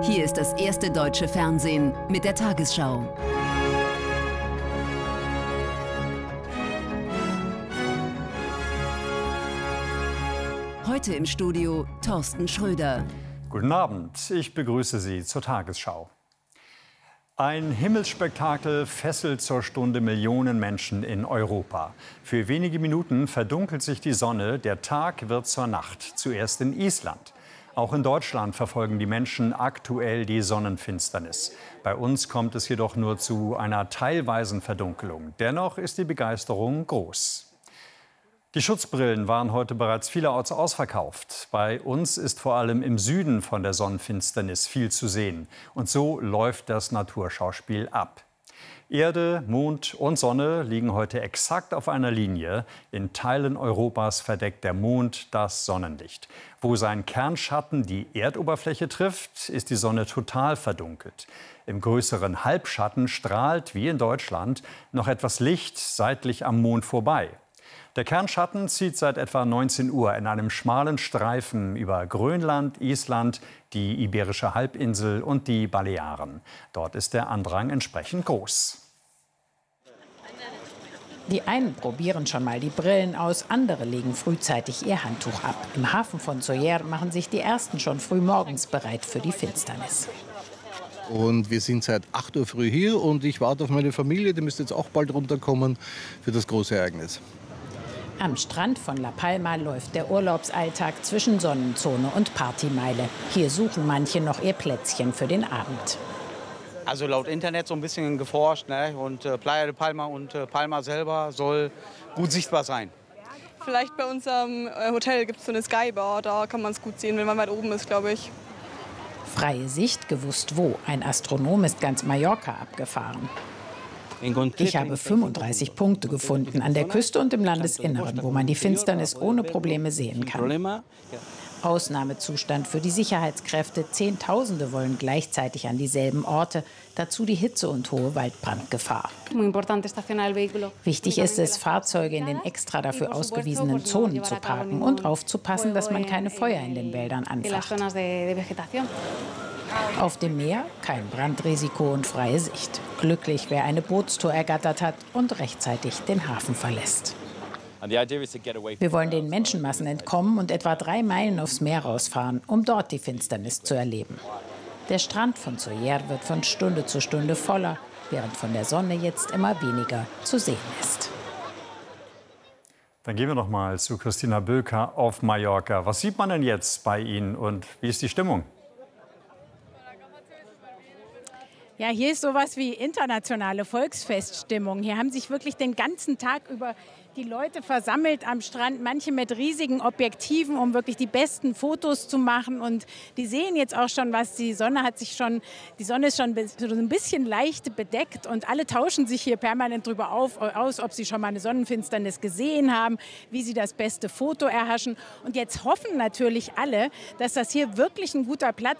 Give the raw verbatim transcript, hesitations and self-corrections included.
Hier ist das erste deutsche Fernsehen mit der Tagesschau. Heute im Studio Thorsten Schröder. Guten Abend, ich begrüße Sie zur Tagesschau. Ein Himmelsspektakel fesselt zur Stunde Millionen Menschen in Europa. Für wenige Minuten verdunkelt sich die Sonne, der Tag wird zur Nacht, zuerst in Island. Auch in Deutschland verfolgen die Menschen aktuell die Sonnenfinsternis. Bei uns kommt es jedoch nur zu einer teilweisen Verdunkelung. Dennoch ist die Begeisterung groß. Die Schutzbrillen waren heute bereits vielerorts ausverkauft. Bei uns ist vor allem im Süden von der Sonnenfinsternis viel zu sehen. Und so läuft das Naturschauspiel ab. Erde, Mond und Sonne liegen heute exakt auf einer Linie. In Teilen Europas verdeckt der Mond das Sonnenlicht. Wo sein Kernschatten die Erdoberfläche trifft, ist die Sonne total verdunkelt. Im größeren Halbschatten strahlt, wie in Deutschland, noch etwas Licht seitlich am Mond vorbei. Der Kernschatten zieht seit etwa neunzehn Uhr in einem schmalen Streifen über Grönland, Island, die Iberische Halbinsel und die Balearen. Dort ist der Andrang entsprechend groß. Die einen probieren schon mal die Brillen aus, andere legen frühzeitig ihr Handtuch ab. Im Hafen von Sóller machen sich die Ersten schon früh morgens bereit für die Finsternis. Und wir sind seit acht Uhr früh hier und ich warte auf meine Familie, die müsste jetzt auch bald runterkommen für das große Ereignis. Am Strand von La Palma läuft der Urlaubsalltag zwischen Sonnenzone und Partymeile. Hier suchen manche noch ihr Plätzchen für den Abend. Also laut Internet so ein bisschen geforscht, ne? Und äh, Playa de Palma und äh, Palma selber soll gut sichtbar sein. Vielleicht bei unserem äh, Hotel gibt es so eine Skybar, da kann man es gut sehen, wenn man weit oben ist, glaube ich. Freie Sicht, gewusst wo. Ein Astronom ist ganz Mallorca abgefahren. Ich habe fünfunddreißig Punkte gefunden an der Küste und im Landesinneren, wo man die Finsternis ohne Probleme sehen kann. Ausnahmezustand für die Sicherheitskräfte. Zehntausende wollen gleichzeitig an dieselben Orte. Dazu die Hitze und hohe Waldbrandgefahr. Wichtig ist es, Fahrzeuge in den extra dafür ausgewiesenen Zonen zu parken und aufzupassen, dass man keine Feuer in den Wäldern anfacht. Auf dem Meer kein Brandrisiko und freie Sicht. Glücklich, wer eine Bootstour ergattert hat und rechtzeitig den Hafen verlässt. Wir wollen den Menschenmassen entkommen und etwa drei Meilen aufs Meer rausfahren, um dort die Finsternis zu erleben. Der Strand von Sóller wird von Stunde zu Stunde voller, während von der Sonne jetzt immer weniger zu sehen ist. Dann gehen wir noch mal zu Christina Bülker auf Mallorca. Was sieht man denn jetzt bei Ihnen und wie ist die Stimmung? Ja, hier ist sowas wie internationale Volksfeststimmung. Hier haben sich wirklich den ganzen Tag über die Leute versammelt am Strand, manche mit riesigen Objektiven, um wirklich die besten Fotos zu machen. Und die sehen jetzt auch schon was. Die Sonne hat sich schon, die Sonne ist schon so ein bisschen leicht bedeckt und alle tauschen sich hier permanent darüber auf, aus, ob sie schon mal eine Sonnenfinsternis gesehen haben, wie sie das beste Foto erhaschen. Und jetzt hoffen natürlich alle, dass das hier wirklich ein guter Platz